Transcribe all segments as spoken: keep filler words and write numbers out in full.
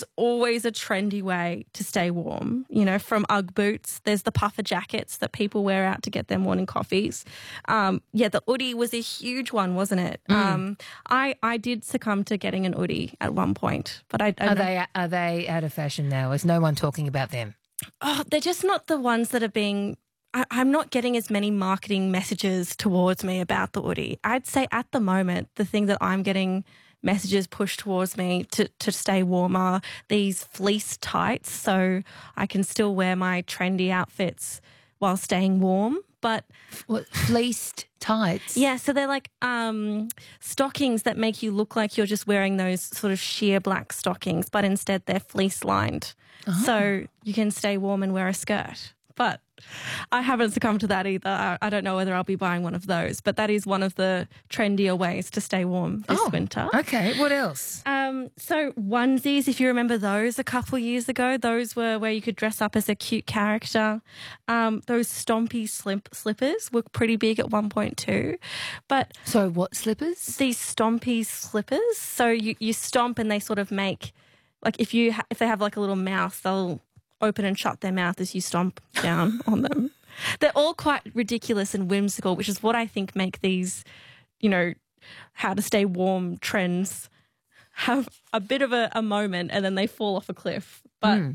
is always a trendy way to stay warm. You know, from Ugg boots, there's the puffer jackets that people wear out to get their morning coffees. Um, yeah, the hoodie was a huge one, wasn't it? Mm. Um, I, I did succumb to getting an hoodie at one point. But I, I Are they are they out of fashion now? Is no one talking about them? Oh, they're just not the ones that are being... I, I'm not getting as many marketing messages towards me about the hoodie. I'd say at the moment, the thing that I'm getting messages pushed towards me to, to stay warm are these fleece tights, so I can still wear my trendy outfits while staying warm. But What, fleeced tights? yeah, so they're like um, stockings that make you look like you're just wearing those sort of sheer black stockings, but instead they're fleece lined. Oh. So you can stay warm and wear a skirt. But I haven't succumbed to that either. I, I don't know whether I'll be buying one of those, but that is one of the trendier ways to stay warm this Oh, winter. Okay, what else? Um, so onesies, if you remember those a couple of years ago, those were where you could dress up as a cute character. Um, those stompy slip slippers were pretty big at one point too. But So what, slippers? these stompy slippers, so you, you stomp and they sort of make, like if you ha- if they have like a little mouth, they'll open and shut their mouth as you stomp down on them. They're all quite ridiculous and whimsical, which is what I think make these, you know, how to stay warm trends have a bit of a, a moment and then they fall off a cliff. But Mm.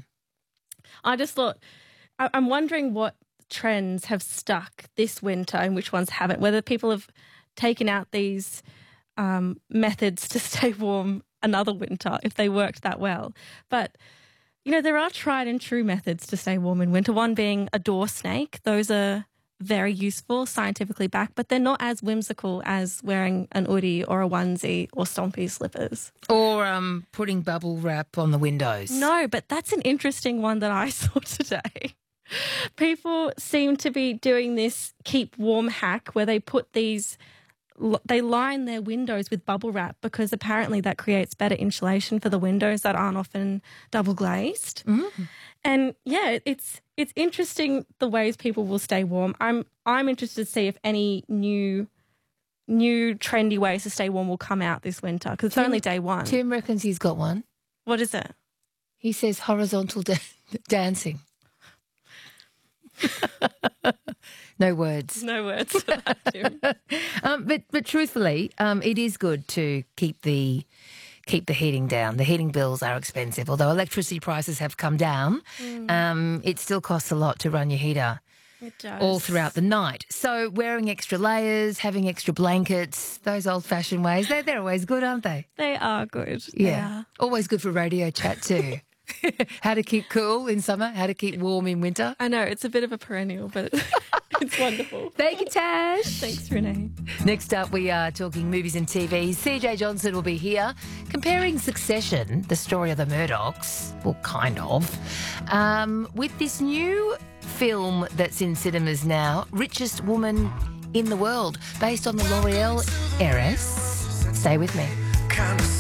I just thought, I, I'm wondering what trends have stuck this winter and which ones haven't, whether people have taken out these um, methods to stay warm another winter, if they worked that well. But you know, there are tried and true methods to stay warm in winter, one being a door snake. Those are very useful, scientifically backed, but they're not as whimsical as wearing an hoodie or a onesie or stompy slippers. Or um, putting bubble wrap on the windows? No, but that's an interesting one that I saw today. People seem to be doing this keep warm hack where they put these... They line their windows with bubble wrap because apparently that creates better insulation for the windows that aren't often double glazed. Mm. And yeah, it's it's interesting the ways people will stay warm. I'm I'm interested to see if any new new trendy ways to stay warm will come out this winter because it's Tim- only day one. Tim reckons he's got one. What is it? He says horizontal da- dancing. No words. No words for that, Tim. Um, but but truthfully, um, it is good to keep the keep the heating down. The heating bills are expensive, although electricity prices have come down. Mm. Um, it still costs a lot to run your heater It does. all throughout the night. So wearing extra layers, having extra blankets, those old-fashioned ways, they're, they're always good, aren't they? They are good. They Yeah. are. Always good for radio chat too. How to keep cool in summer, how to keep warm in winter. I know, it's a bit of a perennial, but it's, it's wonderful. Thank you, Tash. Thanks, Renee. Next up, we are talking movies and T V. C J Johnson will be here comparing Succession, the story of the Murdochs, well, kind of, um, with this new film that's in cinemas now, Richest Woman in the World, based on the L'Oreal heiress. Stay with me.